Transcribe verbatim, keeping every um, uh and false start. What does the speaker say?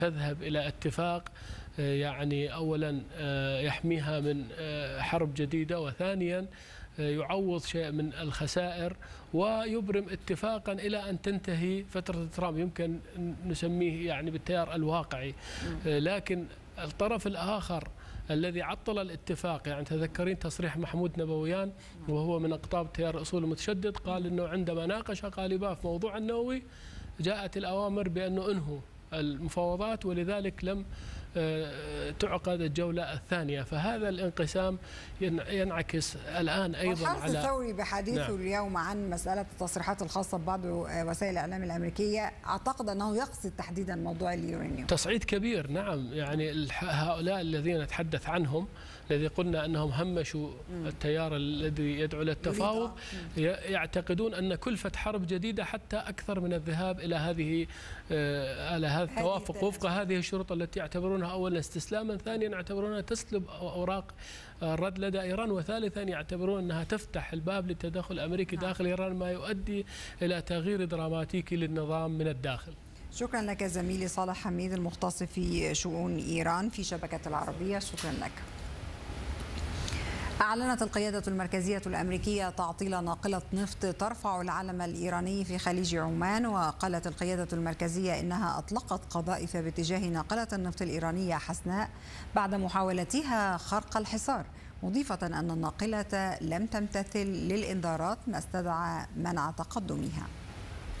تذهب إلى اتفاق يعني أولا يحميها من حرب جديدة، وثانيا يعوض شيء من الخسائر ويبرم اتفاقا إلى أن تنتهي فترة ترامب، يمكن نسميه يعني بالتيار الواقعي. لكن الطرف الآخر الذي عطل الاتفاق، يعني تذكرين تصريح محمود نبويان وهو من أقطاب تيار الأصول المتشدد، قال أنه عندما ناقش غالبا في موضوع النووي جاءت الأوامر بأنه انهوا المفاوضات، ولذلك لم تعقد الجولة الثانية. فهذا الانقسام ينعكس الآن أيضا على على الثوري بحديثه نعم. اليوم عن مسألة التصريحات الخاصة ببعض وسائل الإعلام الأمريكية، أعتقد أنه يقصد تحديدا موضوع اليورانيوم. تصعيد كبير نعم، يعني هؤلاء الذين نتحدث عنهم الذي قلنا أنهم همشوا التيار الذي يدعو للتفاوض يعتقدون أن كلفة حرب جديدة حتى أكثر من الذهاب إلى هذه على هذا التوافق وفق هذه الشروط التي يعتبرونها أولا استسلاما، ثانيا يعتبرونها تسلب أوراق الرد لدى إيران، وثالثا يعتبرون أنها تفتح الباب للتدخل الأمريكي داخل إيران، ما يؤدي إلى تغيير دراماتيكي للنظام من الداخل. شكرا لك زميلي صالح حميد المختص في شؤون إيران في شبكة العربية، شكرا لك. أعلنت القيادة المركزية الأمريكية تعطيل ناقلة نفط ترفع العلم الإيراني في خليج عمان، وقالت القيادة المركزية إنها أطلقت قذائف باتجاه ناقلة النفط الإيرانية حسناء بعد محاولتها خرق الحصار، مضيفة أن الناقلة لم تمتثل للإنذارات ما استدعى منع تقدمها.